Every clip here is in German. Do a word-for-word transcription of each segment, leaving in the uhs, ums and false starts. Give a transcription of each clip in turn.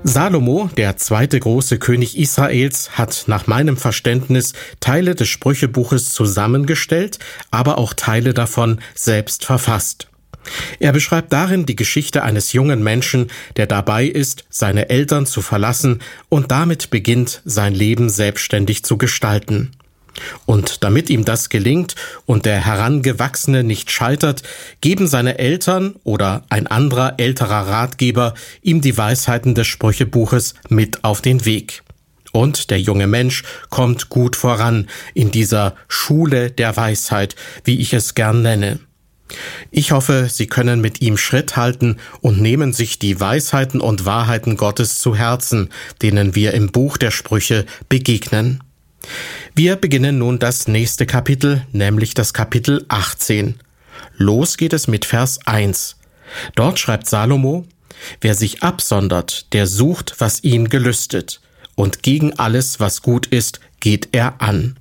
Salomo, der zweite große König Israels, hat nach meinem Verständnis Teile des Sprüchebuches zusammengestellt, aber auch Teile davon selbst verfasst. Er beschreibt darin die Geschichte eines jungen Menschen, der dabei ist, seine Eltern zu verlassen und damit beginnt, sein Leben selbstständig zu gestalten. Und damit ihm das gelingt und der Herangewachsene nicht scheitert, geben seine Eltern oder ein anderer älterer Ratgeber ihm die Weisheiten des Sprüchebuches mit auf den Weg. Und der junge Mensch kommt gut voran in dieser Schule der Weisheit, wie ich es gern nenne. Ich hoffe, Sie können mit ihm Schritt halten und nehmen sich die Weisheiten und Wahrheiten Gottes zu Herzen, denen wir im Buch der Sprüche begegnen. Wir beginnen nun das nächste Kapitel, nämlich das Kapitel achtzehn. Los geht es mit Vers eins. Dort schreibt Salomo: Wer sich absondert, der sucht, was ihn gelüstet, und gegen alles, was gut ist, geht er an.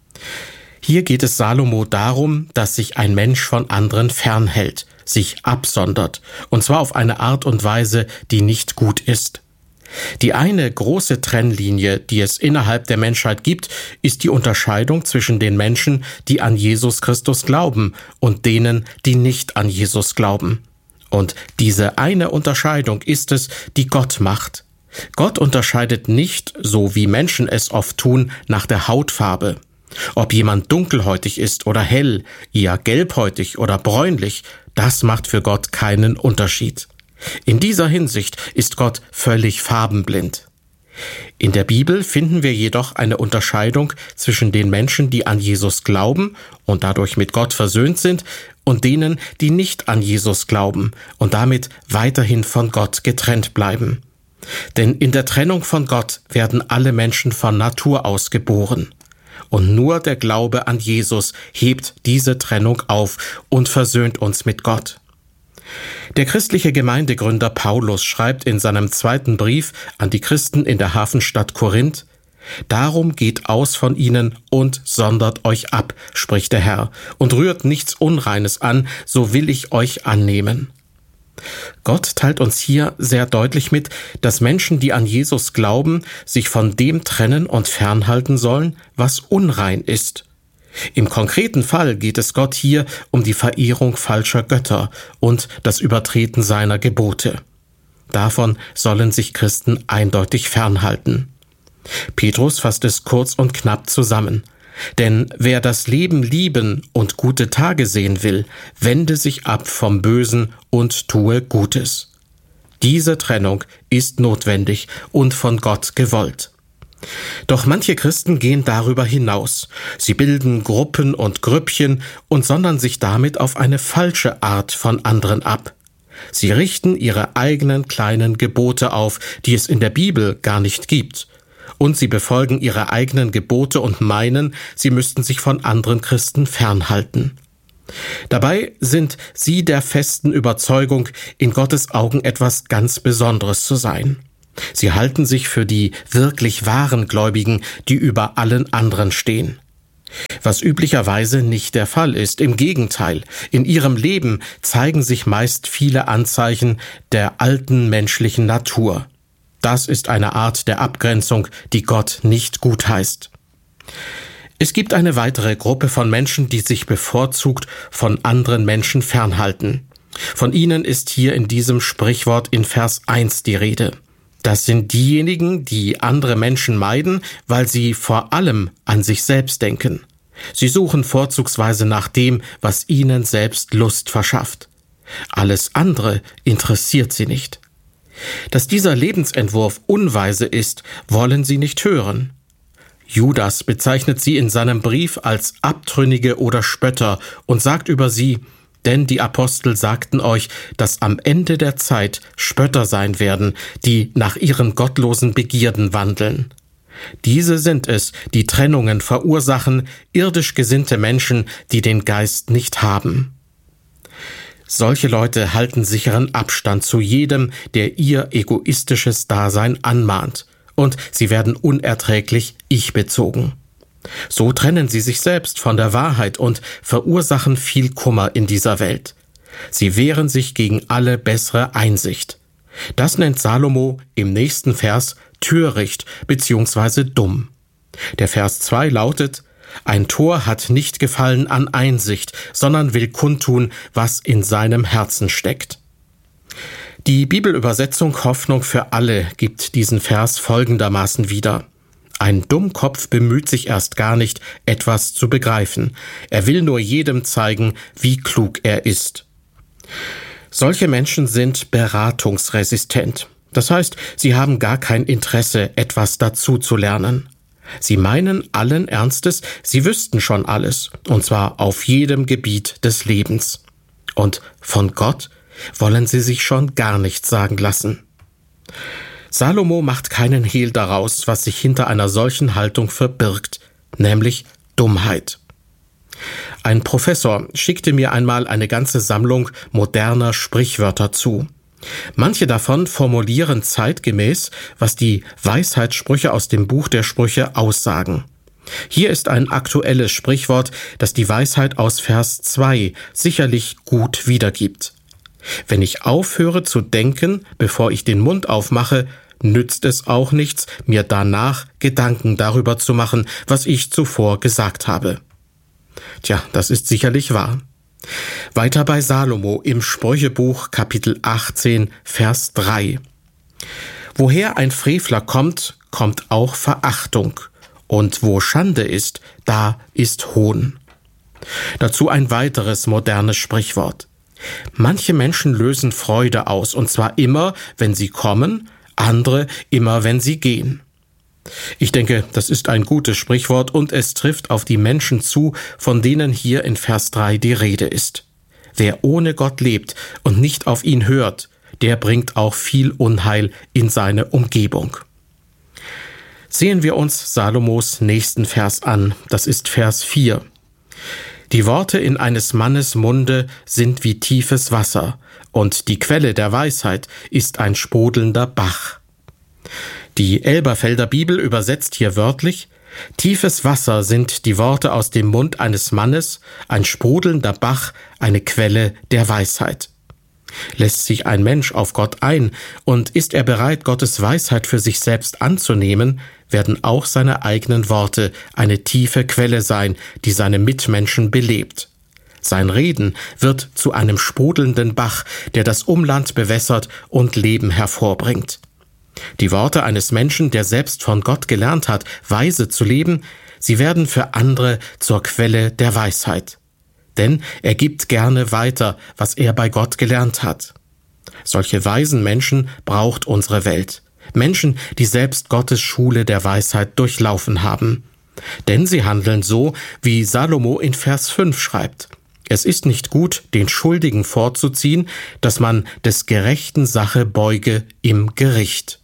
Hier geht es Salomo darum, dass sich ein Mensch von anderen fernhält, sich absondert, und zwar auf eine Art und Weise, die nicht gut ist. Die eine große Trennlinie, die es innerhalb der Menschheit gibt, ist die Unterscheidung zwischen den Menschen, die an Jesus Christus glauben, und denen, die nicht an Jesus glauben. Und diese eine Unterscheidung ist es, die Gott macht. Gott unterscheidet nicht, so wie Menschen es oft tun, nach der Hautfarbe. Ob jemand dunkelhäutig ist oder hell, eher gelbhäutig oder bräunlich, das macht für Gott keinen Unterschied. In dieser Hinsicht ist Gott völlig farbenblind. In der Bibel finden wir jedoch eine Unterscheidung zwischen den Menschen, die an Jesus glauben und dadurch mit Gott versöhnt sind, und denen, die nicht an Jesus glauben und damit weiterhin von Gott getrennt bleiben. Denn in der Trennung von Gott werden alle Menschen von Natur aus geboren. Und nur der Glaube an Jesus hebt diese Trennung auf und versöhnt uns mit Gott. Der christliche Gemeindegründer Paulus schreibt in seinem zweiten Brief an die Christen in der Hafenstadt Korinth: Darum geht aus von ihnen und sondert euch ab, spricht der Herr, und rührt nichts Unreines an, so will ich euch annehmen. Gott teilt uns hier sehr deutlich mit, dass Menschen, die an Jesus glauben, sich von dem trennen und fernhalten sollen, was unrein ist. Im konkreten Fall geht es Gott hier um die Verehrung falscher Götter und das Übertreten seiner Gebote. Davon sollen sich Christen eindeutig fernhalten. Petrus fasst es kurz und knapp zusammen. Denn wer das Leben lieben und gute Tage sehen will, wende sich ab vom Bösen und tue Gutes. Diese Trennung ist notwendig und von Gott gewollt. Doch manche Christen gehen darüber hinaus. Sie bilden Gruppen und Grüppchen und sondern sich damit auf eine falsche Art von anderen ab. Sie richten ihre eigenen kleinen Gebote auf, die es in der Bibel gar nicht gibt. Und sie befolgen ihre eigenen Gebote und meinen, sie müssten sich von anderen Christen fernhalten. Dabei sind sie der festen Überzeugung, in Gottes Augen etwas ganz Besonderes zu sein. Sie halten sich für die wirklich wahren Gläubigen, die über allen anderen stehen. Was üblicherweise nicht der Fall ist. Im Gegenteil, in ihrem Leben zeigen sich meist viele Anzeichen der alten menschlichen Natur. Das ist eine Art der Abgrenzung, die Gott nicht gutheißt. Es gibt eine weitere Gruppe von Menschen, die sich bevorzugt von anderen Menschen fernhalten. Von ihnen ist hier in diesem Sprichwort in Vers eins die Rede. Das sind diejenigen, die andere Menschen meiden, weil sie vor allem an sich selbst denken. Sie suchen vorzugsweise nach dem, was ihnen selbst Lust verschafft. Alles andere interessiert sie nicht. Dass dieser Lebensentwurf unweise ist, wollen sie nicht hören. Judas bezeichnet sie in seinem Brief als Abtrünnige oder Spötter und sagt über sie: Denn die Apostel sagten euch, dass am Ende der Zeit Spötter sein werden, die nach ihren gottlosen Begierden wandeln. Diese sind es, die Trennungen verursachen, irdisch gesinnte Menschen, die den Geist nicht haben. Solche Leute halten sicheren Abstand zu jedem, der ihr egoistisches Dasein anmahnt, und sie werden unerträglich ich-bezogen. So trennen sie sich selbst von der Wahrheit und verursachen viel Kummer in dieser Welt. Sie wehren sich gegen alle bessere Einsicht. Das nennt Salomo im nächsten Vers töricht bzw. dumm. Der Vers zwei lautet: Ein Tor hat nicht Gefallen an Einsicht, sondern will kundtun, was in seinem Herzen steckt. Die Bibelübersetzung Hoffnung für alle gibt diesen Vers folgendermaßen wieder: Ein Dummkopf bemüht sich erst gar nicht, etwas zu begreifen. Er will nur jedem zeigen, wie klug er ist. Solche Menschen sind beratungsresistent. Das heißt, sie haben gar kein Interesse, etwas dazu zu lernen. Sie meinen allen Ernstes, sie wüssten schon alles, und zwar auf jedem Gebiet des Lebens. Und von Gott wollen sie sich schon gar nichts sagen lassen. Salomo macht keinen Hehl daraus, was sich hinter einer solchen Haltung verbirgt, nämlich Dummheit. Ein Professor schickte mir einmal eine ganze Sammlung moderner Sprichwörter zu. Manche davon formulieren zeitgemäß, was die Weisheitssprüche aus dem Buch der Sprüche aussagen. Hier ist ein aktuelles Sprichwort, das die Weisheit aus Vers zwei sicherlich gut wiedergibt. Wenn ich aufhöre zu denken, bevor ich den Mund aufmache, nützt es auch nichts, mir danach Gedanken darüber zu machen, was ich zuvor gesagt habe. Tja, das ist sicherlich wahr. Weiter bei Salomo im Sprüchebuch Kapitel achtzehn, Vers drei. Woher ein Frevler kommt, kommt auch Verachtung, und wo Schande ist, da ist Hohn. Dazu ein weiteres modernes Sprichwort. Manche Menschen lösen Freude aus, und zwar immer, wenn sie kommen, andere immer, wenn sie gehen. Ich denke, das ist ein gutes Sprichwort und es trifft auf die Menschen zu, von denen hier in Vers drei die Rede ist. Wer ohne Gott lebt und nicht auf ihn hört, der bringt auch viel Unheil in seine Umgebung. Sehen wir uns Salomos nächsten Vers an, das ist Vers vier. Die Worte in eines Mannes Munde sind wie tiefes Wasser, und die Quelle der Weisheit ist ein sprudelnder Bach. Die Elberfelder Bibel übersetzt hier wörtlich: Tiefes Wasser sind die Worte aus dem Mund eines Mannes, ein sprudelnder Bach, eine Quelle der Weisheit. Lässt sich ein Mensch auf Gott ein und ist er bereit, Gottes Weisheit für sich selbst anzunehmen, werden auch seine eigenen Worte eine tiefe Quelle sein, die seine Mitmenschen belebt. Sein Reden wird zu einem sprudelnden Bach, der das Umland bewässert und Leben hervorbringt. Die Worte eines Menschen, der selbst von Gott gelernt hat, weise zu leben, sie werden für andere zur Quelle der Weisheit. Denn er gibt gerne weiter, was er bei Gott gelernt hat. Solche weisen Menschen braucht unsere Welt. Menschen, die selbst Gottes Schule der Weisheit durchlaufen haben. Denn sie handeln so, wie Salomo in Vers fünf schreibt. Es ist nicht gut, den Schuldigen vorzuziehen, dass man des gerechten Sache beuge im Gericht.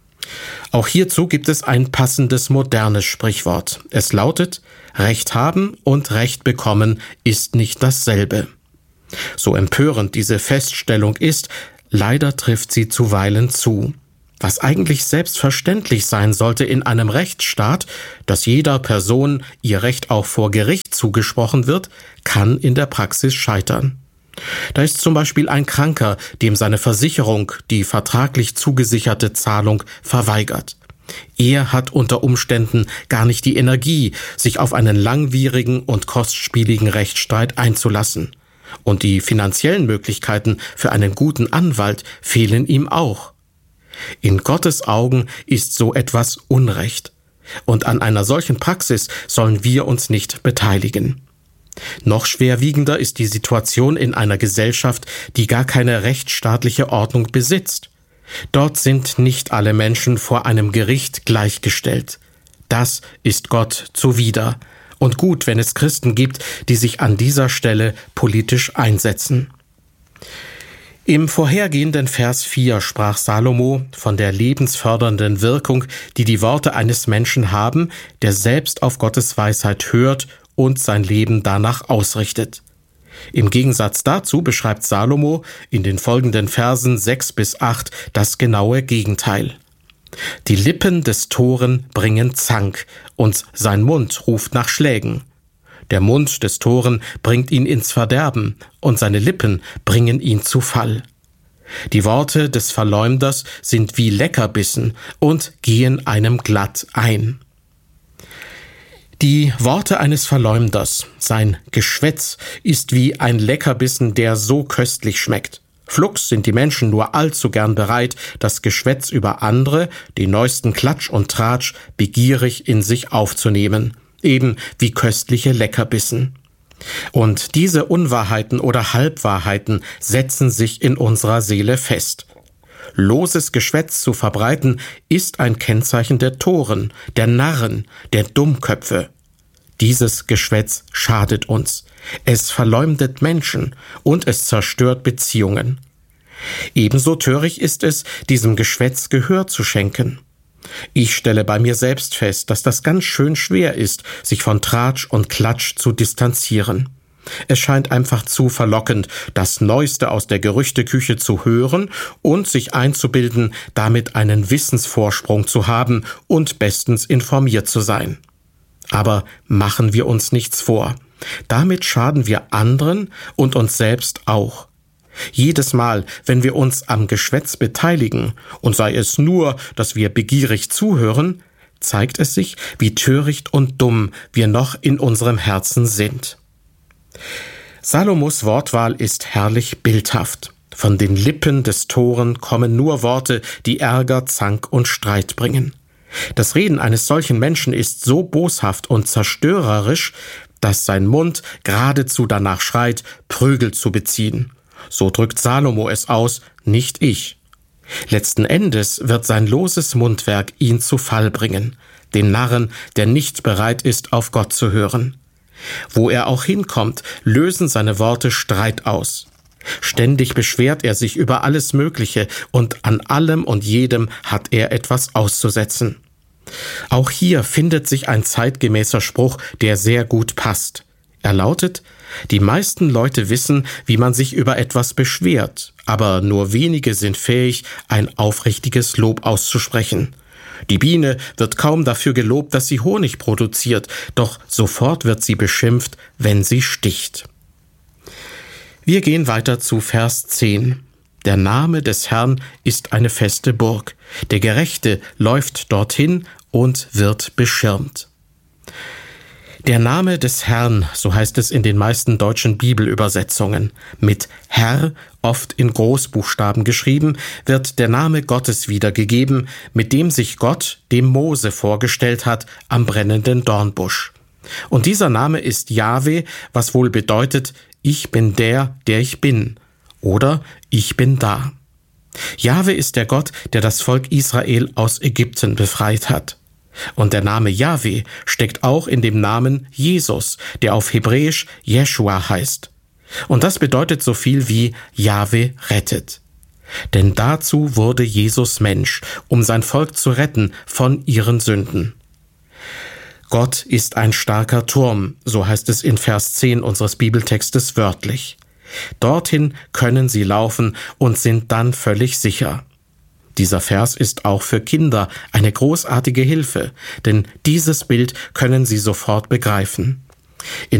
Auch hierzu gibt es ein passendes modernes Sprichwort. Es lautet: Recht haben und Recht bekommen ist nicht dasselbe. So empörend diese Feststellung ist, leider trifft sie zuweilen zu. Was eigentlich selbstverständlich sein sollte in einem Rechtsstaat, dass jeder Person ihr Recht auch vor Gericht zugesprochen wird, kann in der Praxis scheitern. Da ist zum Beispiel ein Kranker, dem seine Versicherung die vertraglich zugesicherte Zahlung verweigert. Er hat unter Umständen gar nicht die Energie, sich auf einen langwierigen und kostspieligen Rechtsstreit einzulassen. Und die finanziellen Möglichkeiten für einen guten Anwalt fehlen ihm auch. In Gottes Augen ist so etwas Unrecht. Und an einer solchen Praxis sollen wir uns nicht beteiligen. Noch schwerwiegender ist die Situation in einer Gesellschaft, die gar keine rechtsstaatliche Ordnung besitzt. Dort sind nicht alle Menschen vor einem Gericht gleichgestellt. Das ist Gott zuwider. Und gut, wenn es Christen gibt, die sich an dieser Stelle politisch einsetzen. Im vorhergehenden Vers vier sprach Salomo von der lebensfördernden Wirkung, die die Worte eines Menschen haben, der selbst auf Gottes Weisheit hört und sein Leben danach ausrichtet. Im Gegensatz dazu beschreibt Salomo in den folgenden Versen sechs bis acht das genaue Gegenteil. Die Lippen des Toren bringen Zank, und sein Mund ruft nach Schlägen. Der Mund des Toren bringt ihn ins Verderben, und seine Lippen bringen ihn zu Fall. Die Worte des Verleumders sind wie Leckerbissen und gehen einem glatt ein. Die Worte eines Verleumders, sein Geschwätz, ist wie ein Leckerbissen, der so köstlich schmeckt. Flugs sind die Menschen nur allzu gern bereit, das Geschwätz über andere, den neuesten Klatsch und Tratsch, begierig in sich aufzunehmen, eben wie köstliche Leckerbissen. Und diese Unwahrheiten oder Halbwahrheiten setzen sich in unserer Seele fest. Loses Geschwätz zu verbreiten, ist ein Kennzeichen der Toren, der Narren, der Dummköpfe. Dieses Geschwätz schadet uns. Es verleumdet Menschen und es zerstört Beziehungen. Ebenso töricht ist es, diesem Geschwätz Gehör zu schenken. Ich stelle bei mir selbst fest, dass das ganz schön schwer ist, sich von Tratsch und Klatsch zu distanzieren. Es scheint einfach zu verlockend, das Neueste aus der Gerüchteküche zu hören und sich einzubilden, damit einen Wissensvorsprung zu haben und bestens informiert zu sein. Aber machen wir uns nichts vor. Damit schaden wir anderen und uns selbst auch. Jedes Mal, wenn wir uns am Geschwätz beteiligen, und sei es nur, dass wir begierig zuhören, zeigt es sich, wie töricht und dumm wir noch in unserem Herzen sind. Salomos Wortwahl ist herrlich bildhaft. Von den Lippen des Toren kommen nur Worte, die Ärger, Zank und Streit bringen. Das Reden eines solchen Menschen ist so boshaft und zerstörerisch, dass sein Mund geradezu danach schreit, Prügel zu beziehen. So drückt Salomo es aus, nicht ich. Letzten Endes wird sein loses Mundwerk ihn zu Fall bringen, den Narren, der nicht bereit ist, auf Gott zu hören. Wo er auch hinkommt, lösen seine Worte Streit aus. Ständig beschwert er sich über alles Mögliche und an allem und jedem hat er etwas auszusetzen. Auch hier findet sich ein zeitgemäßer Spruch, der sehr gut passt. Er lautet: Die meisten Leute wissen, wie man sich über etwas beschwert, aber nur wenige sind fähig, ein aufrichtiges Lob auszusprechen. Die Biene wird kaum dafür gelobt, dass sie Honig produziert, doch sofort wird sie beschimpft, wenn sie sticht. Wir gehen weiter zu Vers zehn. Der Name des Herrn ist eine feste Burg. Der Gerechte läuft dorthin und wird beschirmt. Der Name des Herrn, so heißt es in den meisten deutschen Bibelübersetzungen. Mit Herr, oft in Großbuchstaben geschrieben, wird der Name Gottes wiedergegeben, mit dem sich Gott dem Mose vorgestellt hat am brennenden Dornbusch. Und dieser Name ist Jahwe, was wohl bedeutet, ich bin der, der ich bin, oder ich bin da. Jahwe ist der Gott, der das Volk Israel aus Ägypten befreit hat. Und der Name Jahwe steckt auch in dem Namen Jesus, der auf Hebräisch Jeschua heißt. Und das bedeutet so viel wie Jahwe rettet. Denn dazu wurde Jesus Mensch, um sein Volk zu retten von ihren Sünden. Gott ist ein starker Turm, so heißt es in Vers zehn unseres Bibeltextes wörtlich. Dorthin können sie laufen und sind dann völlig sicher. Dieser Vers ist auch für Kinder eine großartige Hilfe, denn dieses Bild können sie sofort begreifen. In